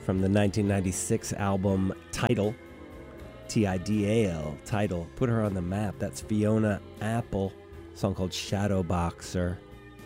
from the 1996 album Tidal, Tidal, Tidal. Put her on the map. That's Fiona Apple, a song called Shadow Boxer.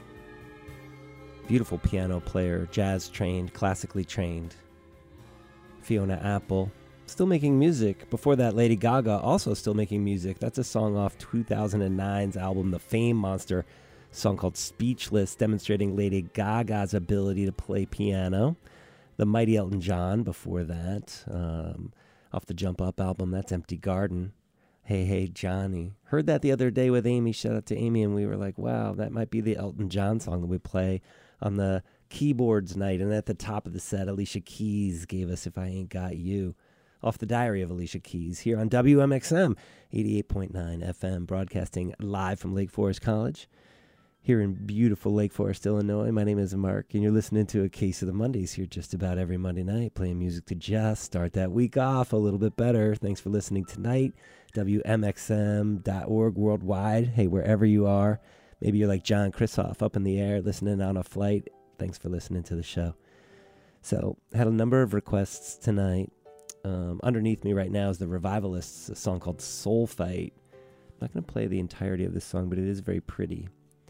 Beautiful piano player, jazz trained, classically trained. Fiona Apple, still making music. Before that, Lady Gaga, also still making music. That's a song off 2009's album, The Fame Monster, a song called Speechless, demonstrating Lady Gaga's ability to play piano. The Mighty Elton John, before that, off the Jump Up album, that's Empty Garden. Hey, Hey, Johnny. Heard that the other day with Amy. Shout out to Amy. And we were like, wow, that might be the Elton John song that we play on the keyboards night. And at the top of the set, Alicia Keys gave us If I Ain't Got You, off the diary of Alicia Keys, here on WMXM 88.9 FM, broadcasting live from Lake Forest College, here in beautiful Lake Forest, Illinois. My name is Mark, and you're listening to A Case of the Mondays here just about every Monday night, playing music to just start that week off a little bit better. Thanks for listening tonight. WMXM.org worldwide. Hey, wherever you are, maybe you're like John Kristoff up in the air listening on a flight. Thanks for listening to the show. So, had a number of requests tonight. Underneath me right now is the Revivalists, a song called Soul Fight. I'm not going to play the entirety of this song, but it is very pretty.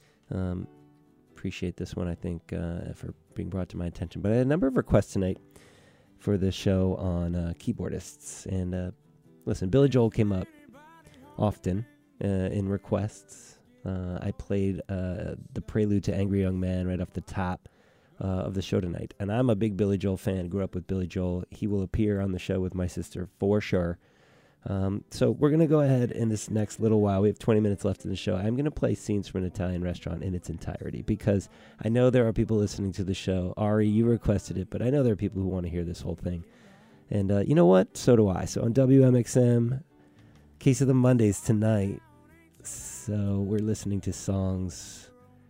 Appreciate this one, I think, for being brought to my attention. But I had a number of requests tonight for this show on keyboardists. And listen, Billy Joel came up often in requests. I played the prelude to Angry Young Man right off the top of the show tonight. And I'm a big Billy Joel fan. Grew up with Billy Joel. He will appear on the show with my sister for sure. So we're going to go ahead in this next little while. We have 20 minutes left in the show. I'm going to play Scenes from an Italian Restaurant in its entirety because I know there are people listening to the show. Ari, you requested it, but I know there are people who want to hear this whole thing. And you know what? So do I. So on WMXM, Case of the Mondays tonight. So we're listening to songs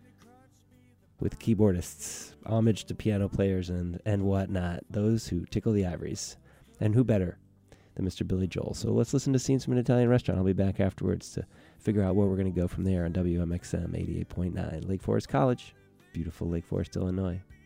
with keyboardists, homage to piano players and whatnot, those who tickle the ivories. And who better than Mr. Billy Joel? So let's listen to Scenes from an Italian Restaurant. I'll be back afterwards to figure out where we're going to go from there on WMXM 88.9, Lake Forest College, beautiful Lake Forest, Illinois.